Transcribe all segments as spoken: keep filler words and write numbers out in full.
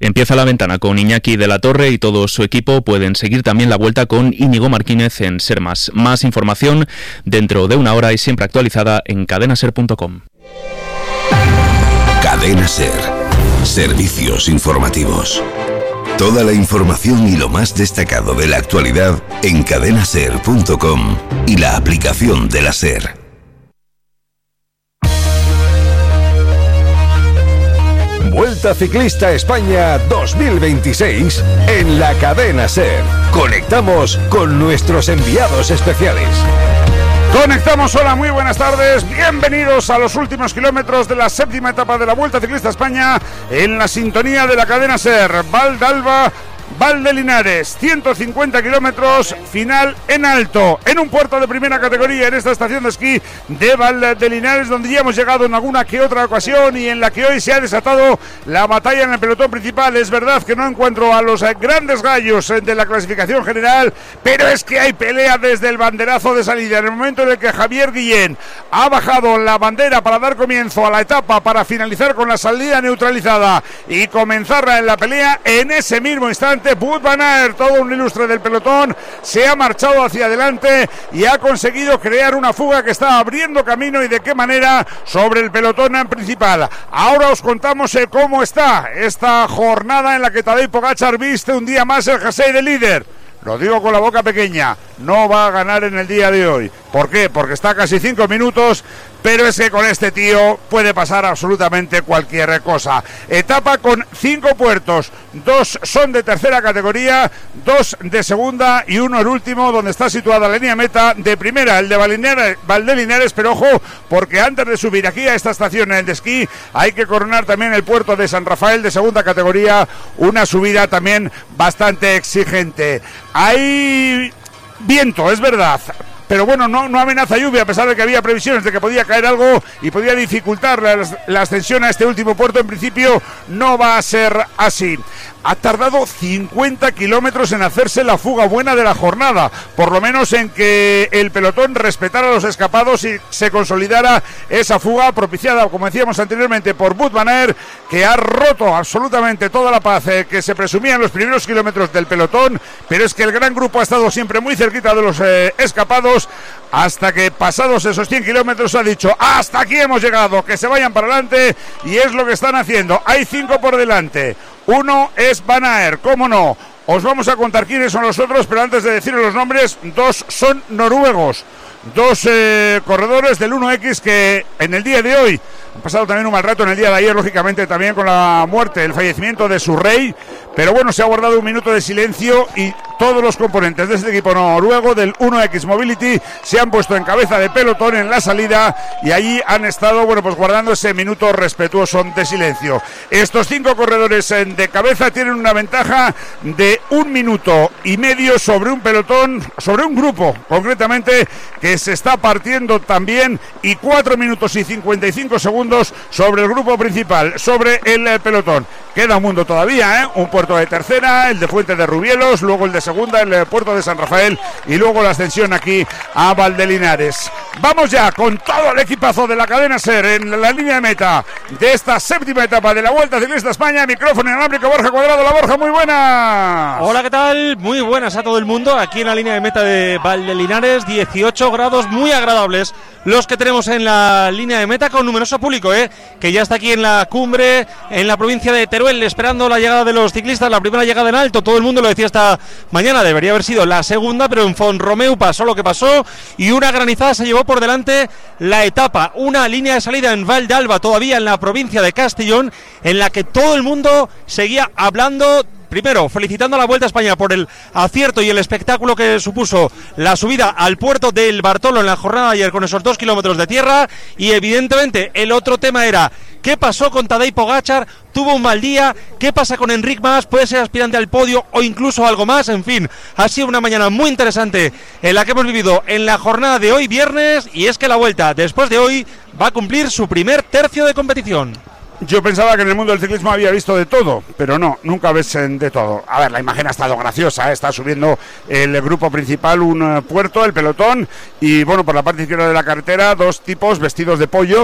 Empieza la ventana con Iñaki de la Torre y todo su equipo. Pueden seguir también la vuelta con Íñigo Martínez en Sermas. Más información dentro de una hora y siempre actualizada en cadena ser punto com. Cadena Ser. Servicios informativos. Toda la información y lo más destacado de la actualidad en cadena ser punto com y la aplicación de la SER. Vuelta Ciclista España dos mil veintiséis en la cadena SER. Conectamos con nuestros enviados especiales. Conectamos, hola, muy buenas tardes, bienvenidos a los últimos kilómetros de la séptima etapa de la Vuelta Ciclista España en la sintonía de la cadena SER. Val d'Alba, Val de Linares, ciento cincuenta kilómetros, final en alto, en un puerto de primera categoría en esta estación de esquí de Val de Linares, donde ya hemos llegado en alguna que otra ocasión y en la que hoy se ha desatado la batalla en el pelotón principal. Es verdad que no encuentro a los grandes gallos de la clasificación general, pero es que hay pelea desde el banderazo de salida. En el momento en el que Javier Guillén ha bajado la bandera para dar comienzo a la etapa, para finalizar con la salida neutralizada y comenzarla en la pelea, en ese mismo instante Wout van Aert, todo un ilustre del pelotón, se ha marchado hacia adelante y ha conseguido crear una fuga que está abriendo camino, y de qué manera, sobre el pelotón principal. Ahora os contamos eh, cómo está esta jornada en la que Tadej Pogačar viste un día más el jersey de líder. Lo digo con la boca pequeña, no va a ganar en el día de hoy. ¿Por qué? Porque está a casi cinco minutos, pero es que con este tío puede pasar absolutamente cualquier cosa. Etapa con cinco puertos, dos son de tercera categoría, dos de segunda y uno el último, donde está situada la línea meta de primera, el de Val de Linares, pero ojo, porque antes de subir aquí a esta estación de esquí hay que coronar también el puerto de San Rafael de segunda categoría, una subida también bastante exigente. Hay viento, es verdad, pero bueno, no, no amenaza lluvia, a pesar de que había previsiones de que podía caer algo y podía dificultar la, la ascensión a este último puerto. En principio no va a ser así. Ha tardado cincuenta kilómetros en hacerse la fuga buena de la jornada, por lo menos en que el pelotón respetara los escapados y se consolidara esa fuga propiciada, como decíamos anteriormente, por Wout van Aert, que ha roto absolutamente toda la paz eh, que se presumía en los primeros kilómetros del pelotón, pero es que el gran grupo ha estado siempre muy cerquita de los eh, escapados, hasta que pasados esos cien kilómetros ha dicho: hasta aquí hemos llegado, que se vayan para adelante, y es lo que están haciendo. Hay cinco por delante. Uno es Van Aert, cómo no. Os vamos a contar quiénes son los otros, pero antes de deciros los nombres, dos son noruegos. Dos eh, corredores del uno equis que en el día de hoy han pasado también un mal rato, en el día de ayer, lógicamente, también con la muerte, el fallecimiento de su rey. Pero bueno, se ha guardado un minuto de silencio y todos los componentes de este equipo noruego del uno equis Mobility se han puesto en cabeza de pelotón en la salida y allí han estado, bueno, pues guardando ese minuto respetuoso de silencio. Estos cinco corredores de cabeza tienen una ventaja de un minuto y medio sobre un pelotón, sobre un grupo, concretamente, que se está partiendo también, y cuatro minutos y cincuenta y cinco segundos sobre el grupo principal, sobre el pelotón. Queda un mundo todavía, ¿eh? Un puerto de tercera, el de Fuente de Rubielos, luego el de segunda, el puerto de San Rafael, y luego la ascensión aquí a Val de Linares. Vamos ya con todo el equipazo de la cadena SER en la línea de meta de esta séptima etapa de la Vuelta Ciclista España. Micrófono inalámbrico, Borja Cuadrado. La Borja, muy buenas. Hola, ¿qué tal? Muy buenas a todo el mundo. Aquí en la línea de meta de Val de Linares, dieciocho grados muy agradables los que tenemos en la línea de meta, con numeroso público, ¿eh? que ya está aquí en la cumbre, en la provincia de Teruel, esperando la llegada de los ciclistas, la primera llegada en alto. Todo el mundo lo decía esta mañana, debería haber sido la segunda, pero en Font-Romeu pasó lo que pasó y una granizada se llevó por delante la etapa. Una línea de salida en Val d'Alba, todavía en la provincia de Castellón, en la que todo el mundo seguía hablando. Primero, felicitando a la Vuelta a España por el acierto y el espectáculo que supuso la subida al puerto del Bartolo en la jornada de ayer, con esos dos kilómetros de tierra. Y evidentemente el otro tema era: ¿qué pasó con Tadej Pogačar? Tuvo un mal día. ¿Qué pasa con Enric Mas? ¿Puede ser aspirante al podio o incluso algo más? En fin, ha sido una mañana muy interesante en la que hemos vivido en la jornada de hoy, viernes. Y es que la Vuelta, después de hoy, va a cumplir su primer tercio de competición. Yo pensaba que en el mundo del ciclismo había visto de todo, pero no, nunca ves de todo. A ver, la imagen ha estado graciosa, ¿eh? Está subiendo el grupo principal un uh, puerto, el pelotón, y bueno, por la parte izquierda de la carretera, dos tipos vestidos de pollo,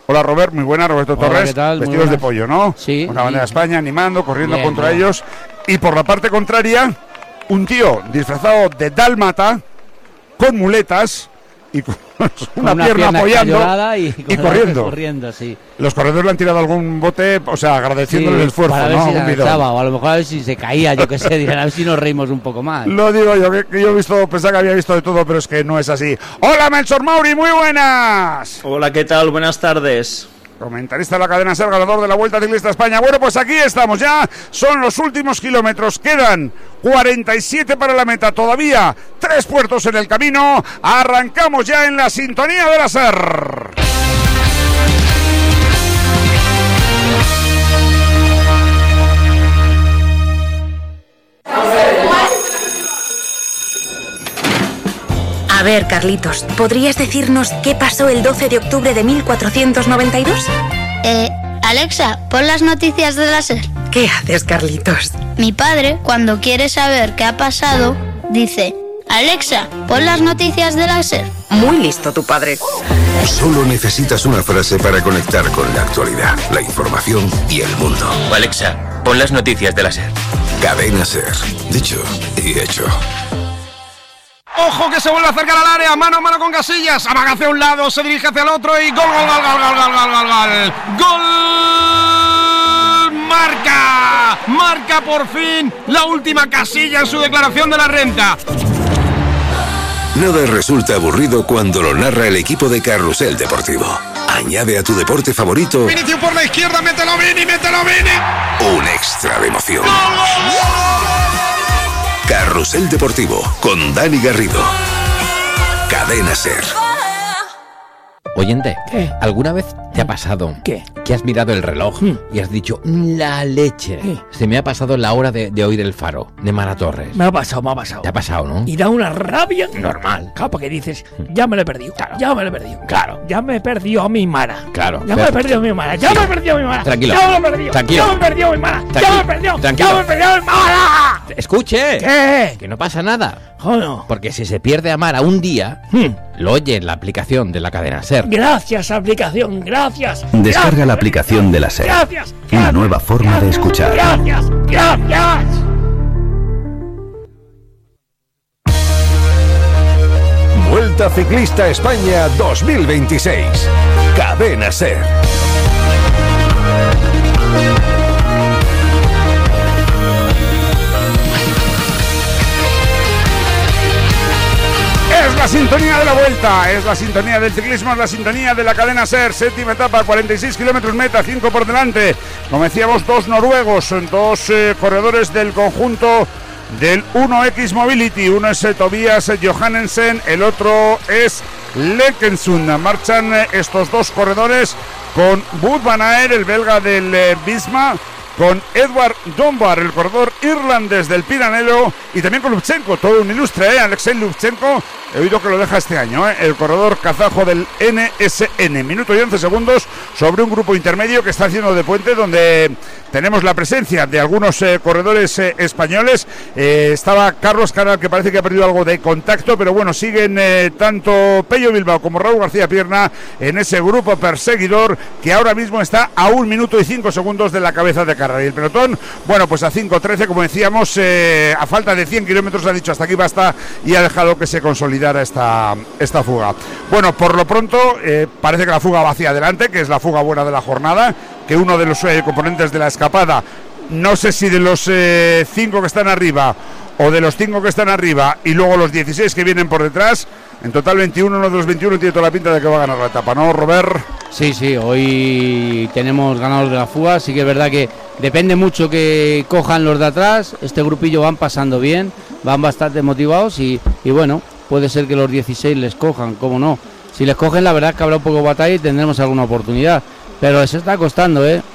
Hola Robert, muy buena, Roberto Hola, Torres, ¿qué tal? Muy vestidos de buenas. pollo, ¿no? Sí. Con la bandera de España, animando, corriendo Bien, contra bien. ellos. Y por la parte contraria, un tío disfrazado de dálmata, con muletas y con una, Con pierna, apoyando y, y corriendo. corriendo, sí. Los corredores le han tirado algún bote, o sea, agradeciéndole Sí, el esfuerzo, para ver ¿no? si Un se bidón. agachaba, o a lo mejor a ver si se caía, yo qué sé, dirán, a ver si nos reímos un poco más. Lo digo yo, que, que yo he visto, pensaba que había visto de todo, pero es que no es así. Hola Melchor Mauri, muy buenas. Hola, ¿qué tal? Buenas tardes. Comentarista de la cadena SER, ganador de la Vuelta Ciclista España. Bueno, pues aquí estamos ya, son los últimos kilómetros, quedan cuarenta y siete para la meta, todavía tres puertos en el camino, arrancamos ya en la sintonía de la SER. A ver, Carlitos, ¿podrías decirnos qué pasó el doce de octubre de mil cuatrocientos noventa y dos? Eh, Alexa, pon las noticias de la SER. ¿Qué haces, Carlitos? Mi padre, cuando quiere saber qué ha pasado, dice: Alexa, pon las noticias de la SER. Muy listo tu padre. Solo necesitas una frase para conectar con la actualidad, la información y el mundo. Alexa, pon las noticias de la SER. Cadena SER. Dicho y hecho. Ojo que se vuelve a acercar al área, mano a mano con Casillas, amaga hacia un lado, se dirige hacia el otro y gol, gol, gol, gol, gol, gol, gol, gol, gol, gol, marca, marca por fin la última Casilla en su declaración de la renta. Nada resulta aburrido cuando lo narra el equipo de Carrusel Deportivo. Añade a tu deporte favorito Vinicius por la izquierda, mételo Vini, mételo Vini. un extra de emoción. ¡Gol, gol, gol! Carrusel Deportivo con Dani Garrido. Cadena SER. Oyente, ¿Qué? ¿alguna vez te ha pasado ¿Qué? que has mirado el reloj Hmm. y has dicho, la leche? ¿Qué? Se me ha pasado la hora de, de oír el faro, de Mara Torres. Me ha pasado, me ha pasado. ¿Te ha pasado, no? Y da una rabia Normal. Claro, porque dices, ya me lo he perdido. Claro. Ya me lo he perdido. Claro. Ya me he perdido a mi Mara. Claro. Ya me he perdido a mi Mara. Ya Sí. me he perdido a mi Mara. Tranquilo. Ya me lo he perdido. Tranquilo. Ya me he perdido a mi Mara. Ya Tranquilo. me he perdido. Tranquilo. Ya me he perdido a mi Mara. Escuche. ¿Qué? Que no pasa nada. Joder. Porque si se pierde a Mara un día, Hmm. lo oye en la aplicación de la cadena SER. Gracias, aplicación. Gracias. Descarga Gracias. la aplicación de la SER. Gracias. Una gracias, nueva forma de gracias, escuchar. Gracias. Gracias. Vuelta Ciclista España dos mil veintiséis. Cadena SER. Es la sintonía de la Vuelta, es la sintonía del ciclismo, es la sintonía de la cadena SER, séptima etapa, cuarenta y seis kilómetros meta, cinco por delante. Como decíamos, dos noruegos, dos eh, corredores del conjunto del uno equis Mobility. Uno es eh, Tobias Johannesen, el otro es Lekensund. Marchan eh, estos dos corredores con Wout van Aert, el belga del eh, Visma, con Edward Dunbar, el corredor irlandés del Piranello, y también con Lubchenko, todo un ilustre, ¿eh? Alexei Lubchenko, he oído que lo deja este año, ¿eh? El corredor kazajo del N S N. Minuto y once segundos sobre un grupo intermedio que está haciendo de puente, donde tenemos la presencia de algunos eh, corredores eh, españoles. Eh, estaba Carlos Caral, que parece que ha perdido algo de contacto, pero bueno, siguen eh, tanto Pello Bilbao como Raúl García Pierna en ese grupo perseguidor que ahora mismo está a un minuto y cinco segundos de la cabeza de carrera. Y el pelotón, bueno, pues a cinco trece, como decíamos, eh, a falta de cien kilómetros ha dicho hasta aquí basta y ha dejado que se consolidara esta, esta fuga. Bueno, por lo pronto eh, parece que la fuga va hacia adelante, que es la fuga buena de la jornada, que uno de los eh, componentes de la escapada, no sé si de los eh, cinco que están arriba o de los cinco que están arriba y luego los dieciséis que vienen por detrás, en total veintiuno, uno de los veintiuno tiene toda la pinta de que va a ganar la etapa, ¿no, Robert? Sí, sí, hoy tenemos ganadores de la fuga, sí que es verdad que depende mucho que cojan los de atrás, este grupillo van pasando bien, van bastante motivados y, y bueno, puede ser que los dieciséis les cojan, cómo no. Si les cogen, la verdad es que habrá un poco de batalla y tendremos alguna oportunidad, pero les está costando, ¿eh?